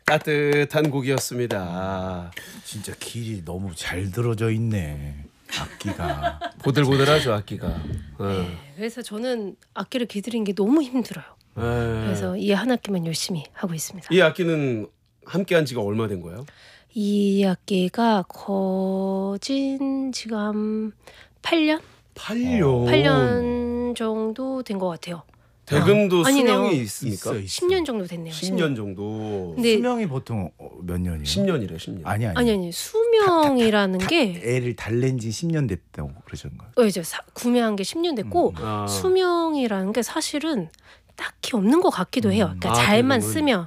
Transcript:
따뜻한 곡이었습니다. 진짜 길이 너무 잘 들어져 있네. 악기가. 보들보들하죠 악기가. 그래서 저는 악기를 기다린 게 너무 힘들어요. 그래서 이 한 학기만 열심히 하고 있습니다. 이 악기는 함께한 지가 얼마 된 거예요? 이 악기가 거진 지금 한 8년? 8년. 8년 정도 된 것 같아요. 대금도 아니네요. 수명이 있습니까? 있어. 10년 정도 됐네요. 10년 정도. 근데 수명이 보통 몇 년이에요? 10년이래 10년. 아니 수명이라는 게 애를 달랜 지 10년 됐다고 그러셨는가요? 이제 구매한 게 10년 됐고 수명이라는 게 사실은 딱히 없는 것 같기도 해요. 그러니까 잘만 그러면 쓰면